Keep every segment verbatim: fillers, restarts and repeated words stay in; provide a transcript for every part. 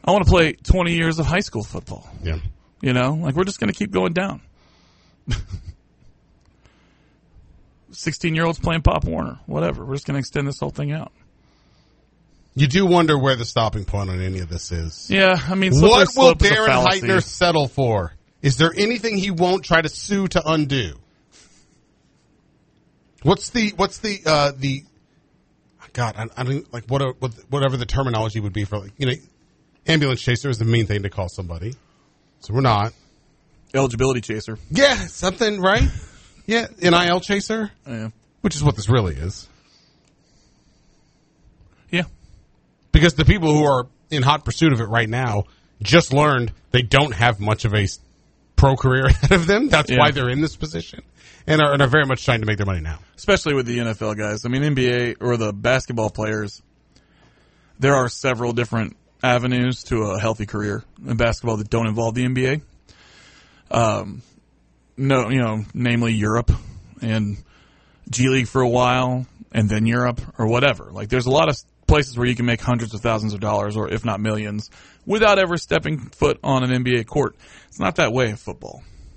I want to play twenty years of high school football. Yeah. You know, like we're just going to keep going down. sixteen-year-olds playing Pop Warner, whatever. We're just going to extend this whole thing out. You do wonder where the stopping point on any of this is. Yeah, I mean, what will Darren Heitner settle for? Is there anything he won't try to sue to undo? What's the what's the uh, the God? I, I don't like what, what whatever the terminology would be for, like, you know, ambulance chaser is the mean thing to call somebody, so we're not eligibility chaser. Yeah, something, right? Yeah, N I L chaser. Yeah, which is what this really is. Yeah. Because the people who are in hot pursuit of it right now just learned they don't have much of a pro career ahead of them. That's yeah. why they're in this position. And are, and are very much trying to make their money now. Especially with the N F L guys. I mean, N B A or the basketball players, there are several different avenues to a healthy career in basketball that don't involve the N B A. Um, no, you know, namely Europe and G League for a while and then Europe or whatever. Like, there's a lot of places where you can make hundreds of thousands of dollars, or if not millions, without ever stepping foot on an N B A court. It's not that way in football.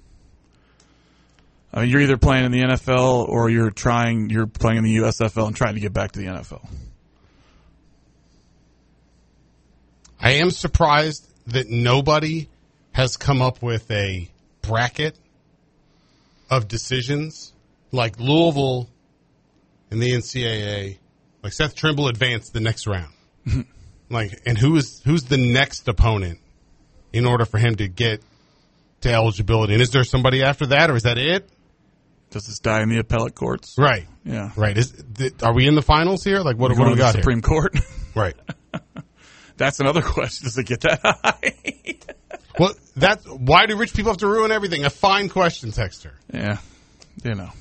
I mean, you're either playing in the N F L or you're trying, you're playing in the U S F L and trying to get back to the N F L. I am surprised that nobody has come up with a bracket of decisions like Louisville in the N C double A. Like, Seth Trimble advanced the next round. Like, and who is who's the next opponent in order for him to get to eligibility? And is there somebody after that, or is that it? Does this die in the appellate courts? Right. Yeah. Right. Is th- are we in the finals here? Like, what, what do we got the Supreme here? Court? Right. That's another question. Does it get that high? Well, that's why do rich people have to ruin everything? A fine question, Texter. Yeah. You know.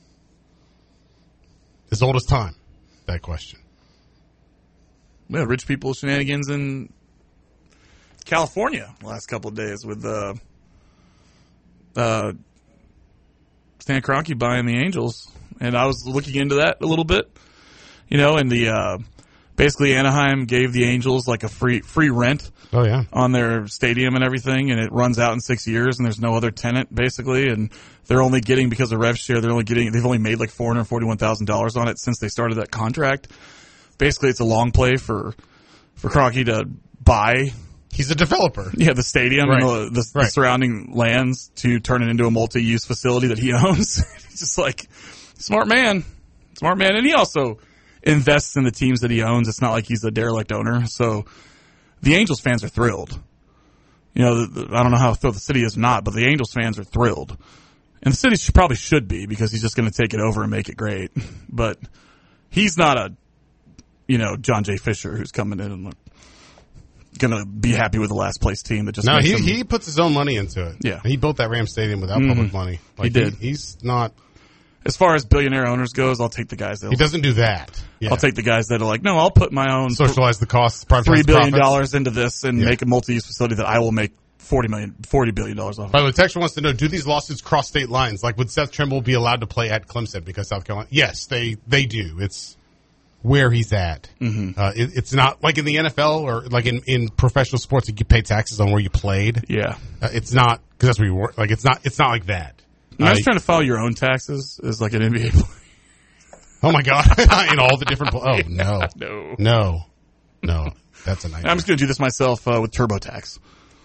As old as time. That question. Yeah, rich people shenanigans in California the last couple of days with uh, uh, Stan Kroenke buying the Angels, and I was looking into that a little bit, you know, and the uh, basically Anaheim gave the Angels like a free free rent. Oh yeah, on their stadium and everything, and it runs out in six years, and there's no other tenant basically, and they're only getting, because of rev share, they're only getting, they've only made like four hundred forty-one thousand dollars on it since they started that contract. Basically, it's a long play for for Kroenke to buy. He's a developer. Yeah, the stadium right. and the, the, right. the surrounding lands to turn it into a multi-use facility that he owns. He's just like, smart man, smart man, and he also invests in the teams that he owns. It's not like he's a derelict owner, so. The Angels fans are thrilled. You know, the, the, I don't know how thrilled the city is not, but the Angels fans are thrilled. And the city should, probably should be, because he's just going to take it over and make it great. But he's not a, you know, John J. Fisher who's coming in and going to be happy with the last place team that just No, makes he him, he puts his own money into it. Yeah. He built that Rams Stadium without mm-hmm. public money. Like, he did. He, he's not. As far as billionaire owners goes, I'll take the guys that he doesn't do that. Yeah. I'll take the guys that are like, no, I'll put my own socialize the costs, three billion profits. dollars into this and yeah. make a multi-use facility that I will make forty million, forty billion dollars off. By the way, Texture wants to know: do these lawsuits cross state lines? Like, would Seth Trimble be allowed to play at Clemson because South Carolina? Yes, they they do. It's where he's at. Mm-hmm. Uh, it, it's not like in the N F L or like in, in professional sports, you pay taxes on where you played. Yeah, uh, it's not because that's where you work. Like, it's not. It's not like that. I was uh, trying to file your own taxes as like an N B A player. Oh my God! In all the different. Pl- oh no, no, no, no. That's a nightmare. I'm just going to do this myself uh, with TurboTax.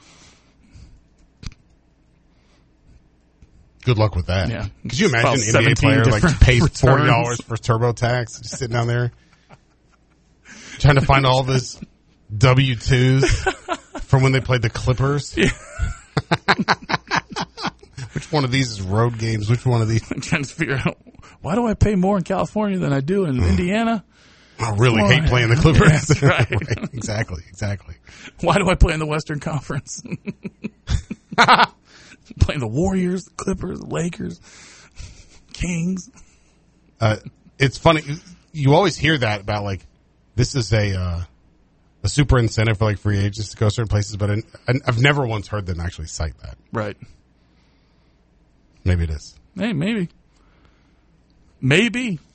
Good luck with that. Yeah. Could you imagine an N B A player like pays returns. forty dollars for TurboTax, just sitting down there trying to find all of his W twos from when they played the Clippers? Yeah. Which one of these is road games? Which one of these? I'm trying to figure out, why do I pay more in California than I do in mm. Indiana? I really Why? hate playing the Clippers. Yeah, that's right. Right. Exactly, exactly. Why do I play in the Western Conference? Playing the Warriors, the Clippers, the Lakers, Kings. Uh, it's funny. You always hear that about, like, this is a uh, a super incentive for, like, free agents to go certain places, but in, I've never once heard them actually cite that. Right. Maybe it is. Hey, maybe. Maybe.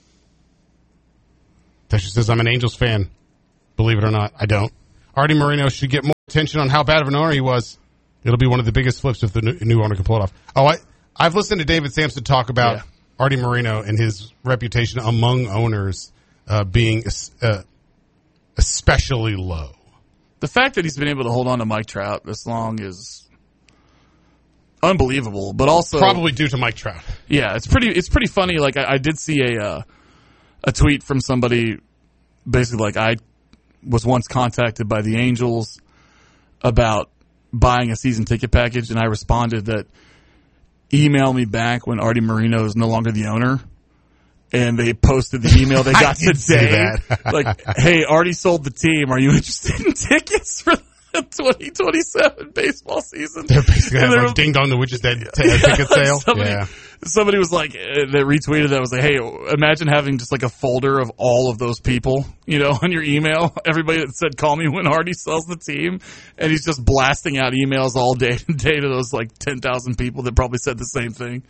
Tesha says, I'm an Angels fan. Believe it or not, I don't. Artie Moreno should get more attention on how bad of an owner he was, it'll be one of the biggest flips if the new, new owner can pull it off. Oh, I, I've listened to David Sampson talk about yeah. Artie Moreno and his reputation among owners uh, being uh, especially low. The fact that he's been able to hold on to Mike Trout this long is unbelievable, but also probably due to Mike Trout. Yeah, it's pretty. It's pretty funny. Like I, I did see a uh, a tweet from somebody, basically like I was once contacted by the Angels about buying a season ticket package, and I responded that email me back when Artie Moreno is no longer the owner. And they posted the email they got today. Like, hey, Artie sold the team. Are you interested in tickets for the twenty twenty-seven baseball season? They're basically and they're, like Ding Dong the Witch's Dead t- yeah, ticket sale. Somebody, yeah. somebody was like, uh, that retweeted that was like, hey, imagine having just like a folder of all of those people, you know, on your email. Everybody that said, call me when Artie sells the team. And he's just blasting out emails all day to day to those like ten thousand people that probably said the same thing.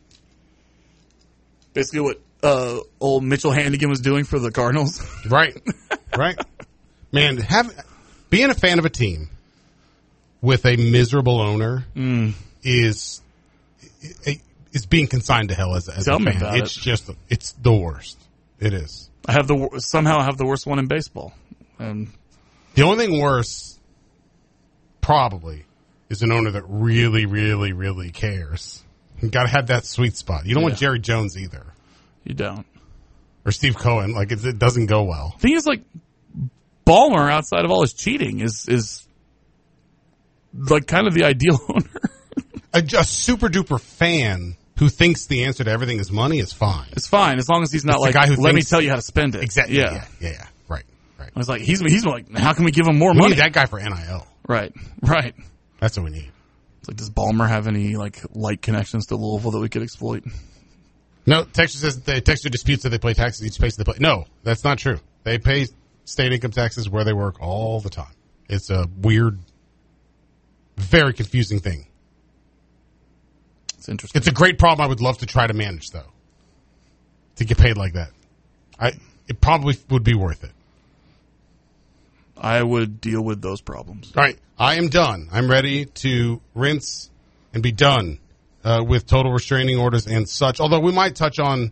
Basically what Uh, old Mitchell Hannigan was doing for the Cardinals. Right. Right. Man, have, being a fan of a team with a miserable owner mm. is is being consigned to hell as, as Tell a fan. Me about it's it. just, it's the worst. It is. I have the somehow I have the worst one in baseball. And the only thing worse, probably, is an owner that really, really, really cares. You got to have that sweet spot. You don't yeah. want Jerry Jones either. You don't. Or Steve Cohen. Like, it, it doesn't go well. The thing is, like, Ballmer, outside of all his cheating, is, is like, kind of the ideal owner. a, a super-duper fan who thinks the answer to everything is money is fine. It's fine, as long as he's not it's like, the guy who let thinks, me tell you how to spend it. Exactly. Yeah. Yeah, yeah, yeah. Right, right. I was like, he's, he's like, how can we give him more we money? We need that guy for N I L. Right, right. That's what we need. It's like, does Ballmer have any, like, light connections to Louisville that we could exploit? No, Texas says the Texas disputes that they pay taxes each place they play. No, that's not true. They pay state income taxes where they work all the time. It's a weird, very confusing thing. It's interesting. It's a great problem I would love to try to manage, though, to get paid like that. I It probably would be worth it. I would deal with those problems. All right, I am done. I'm ready to rinse and be done. Uh, with total restraining orders and such. Although we might touch on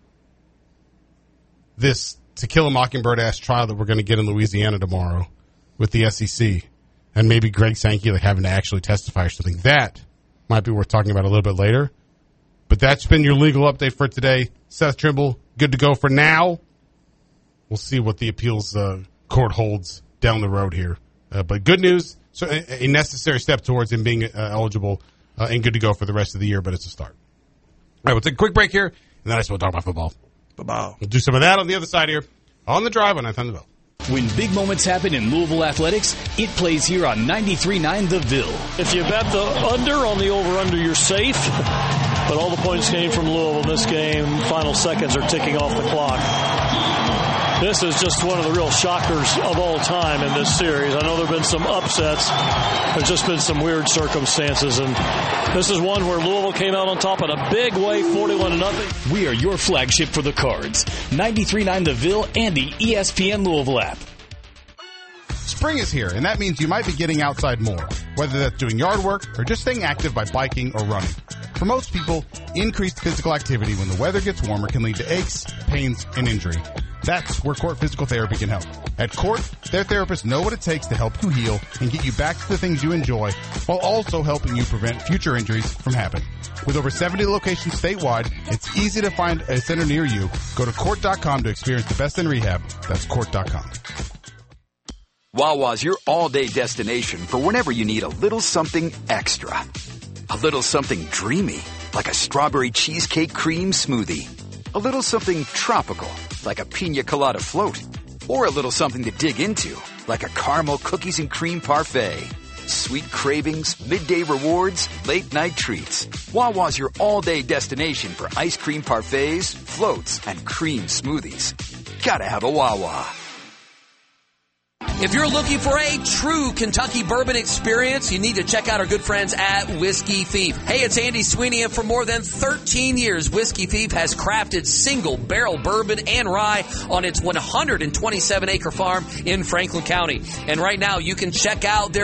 this To Kill a Mockingbird-ass trial that we're going to get in Louisiana tomorrow with the S E C. And maybe Greg Sankey like having to actually testify or something. That might be worth talking about a little bit later. But that's been your legal update for today. Seth Trimble, good to go for now. We'll see what the appeals uh, court holds down the road here. Uh, but good news, so a, a necessary step towards him being uh, eligible Uh, and good to go for the rest of the year, but it's a start. All right, we'll take a quick break here, and then I just want to talk about football. Bye-bye. We'll do some of that on the other side here, on the drive on ninth on the Ville. When big moments happen in Louisville athletics, it plays here on ninety-three point nine The Ville. If you bet the under on the over-under, you're safe. But all the points came from Louisville in this game. Final seconds are ticking off the clock. This is just one of the real shockers of all time in this series. I know there have been some upsets. There's just been some weird circumstances. And this is one where Louisville came out on top in a big way, forty-one to nothing. We are your flagship for the Cards. ninety-three point nine The Ville and the E S P N Louisville app. Spring is here, and that means you might be getting outside more, whether that's doing yard work or just staying active by biking or running. For most people, increased physical activity when the weather gets warmer can lead to aches, pains, and injury. That's where Court Physical Therapy can help. At Court, their therapists know what it takes to help you heal and get you back to the things you enjoy, while also helping you prevent future injuries from happening. With over seventy locations statewide, it's easy to find a center near you. Go to court dot com to experience the best in rehab. That's court dot com. Wawa's your all-day destination for whenever you need a little something extra. A little something dreamy, like a strawberry cheesecake cream smoothie. A little something tropical, like a pina colada float. Or a little something to dig into, like a caramel cookies and cream parfait. Sweet cravings, midday rewards, late-night treats. Wawa's your all-day destination for ice cream parfaits, floats, and cream smoothies. Gotta have a Wawa. If you're looking for a true Kentucky bourbon experience, you need to check out our good friends at Whiskey Thief. Hey, it's Andy Sweeney, and for more than thirteen years, Whiskey Thief has crafted single barrel bourbon and rye on its one hundred twenty-seven acre farm in Franklin County. And right now, you can check out their